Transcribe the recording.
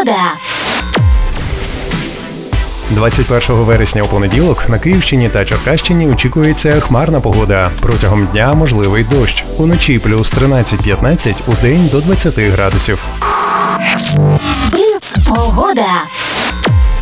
Погода. 21 вересня у понеділок на Київщині та Черкащині очікується хмарна погода. Протягом дня можливий дощ. Уночі плюс 13-15, удень до 20 градусів. Бліц. Погода.